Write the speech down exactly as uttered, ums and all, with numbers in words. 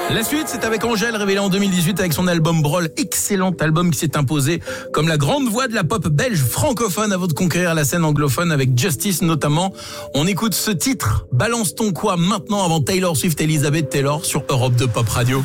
La suite, c'est avec Angèle, révélée en deux mille dix-huit avec son album Brawl. Excellent album qui s'est imposé comme la grande voix de la pop belge francophone avant de conquérir la scène anglophone avec Justice notamment. On écoute ce titre, Balance ton quoi maintenant avant Taylor Swift et Elizabeth Taylor sur Europe deux Pop Radio.